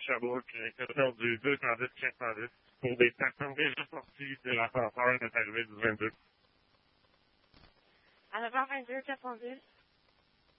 Sherbrooke, question du 210-410 pour des personnes déjà sorties de l'ascenseur de arrivée du 22. À 9h22, 410.